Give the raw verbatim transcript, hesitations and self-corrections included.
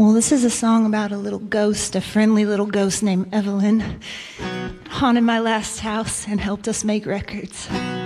Well, this is a song about a little ghost, a friendly little ghost named Evelyn. Haunted my last house and helped us make records.